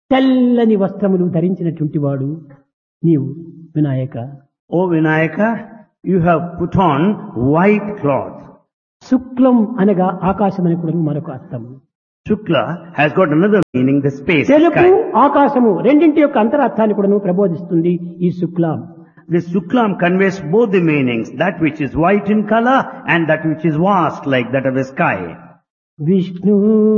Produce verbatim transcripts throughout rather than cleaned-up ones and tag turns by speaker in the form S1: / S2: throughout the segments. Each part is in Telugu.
S1: తెల్లని వస్త్రములు ధరించినటువంటి వాడు నీవు Vinayaka.
S2: O Vinayaka, you have put on white cloth.
S1: శుక్లం అనగా ఆకాశం అని కూడా మరొక అర్థము.
S2: Shukla has got another meaning, the space,
S1: తెలుపు
S2: sky.
S1: ఆకాశము రెండింటి యొక్క అంతరార్థాన్ని కూడా ప్రబోధిస్తుంది ఈ శుక్లం.
S2: This Shuklam conveys both the meanings, that which is white in color and that which is vast like that of the sky.
S1: Vishnu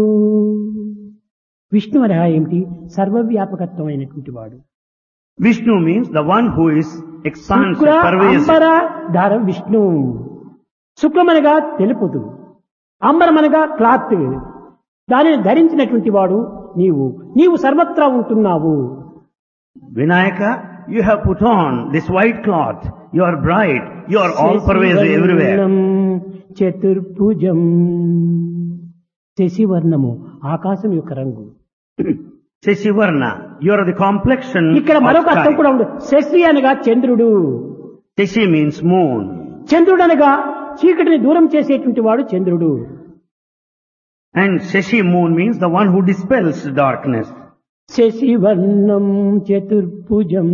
S1: Vishnu అనగా ఏమిటి? సర్వవ్యాపకత్వం అయినటువంటి వాడు.
S2: Vishnu means the one who is expansive,
S1: Shukla
S2: pervasive.
S1: అంబర ధార విష్ణు. శుక్లమనగా తెలుపుదు, అంబరమనగా క్లాత్, దానిని ధరించినటువంటి వాడు నీవు. నీవు సర్వత్రా ఉంటున్నావు.
S2: Vinayaka, you have put on this white cloth. You are bright. You are all pervasive everywhere.
S1: చతుర్భుజం. శశివర్ణము ఆకాశం యొక్క రంగు.
S2: Sheshivarna, you are the complexion
S1: ఇక్కడ
S2: of
S1: మరొక అర్థం
S2: sky.
S1: కూడా ఉంది. శశి అనగా చంద్రుడు.
S2: Sheshi means moon.
S1: చంద్రుడు అనగా చీకటిని దూరం చేసేటువంటి వాడు చంద్రుడు.
S2: And Sheshi moon means the one who dispels darkness.
S1: శశివర్ణం చతుర్భుజం.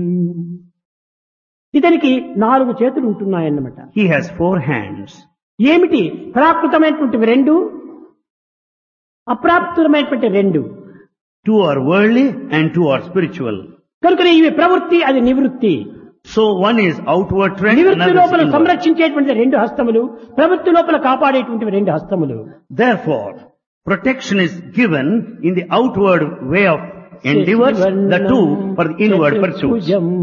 S1: ఇతనికి నాలుగు చేతులు ఉంటున్నాయన్నమాట.
S2: He has four hands.
S1: ఏమిటి? ప్రాకృతమైనటువంటివి రెండు, అప్రాప్తమైనటువంటి రెండు.
S2: Two are worldly and two are spiritual.
S1: కనుక ఇవి ప్రవృత్తి, అది నివృత్తి.
S2: So one is outward trend,
S1: నివృత్తి
S2: another is
S1: లోపల
S2: inward.
S1: సంరక్షించేటువంటి రెండు హస్తములు, ప్రవృత్తి లోపల కాపాడేటువంటి రెండు హస్తములు.
S2: Therefore, protection is given in the outward way of endeavors, the two for the inward pursuits.